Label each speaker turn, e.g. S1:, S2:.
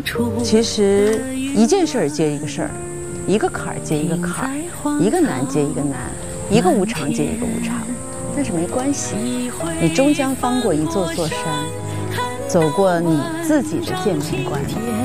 S1: 其实一件事儿接一个事儿，一个坎儿接一个坎儿，一个难接一个难，一个无常接一个无常。但是没关系，你终将翻过一座座山，走过你自己的剑门关。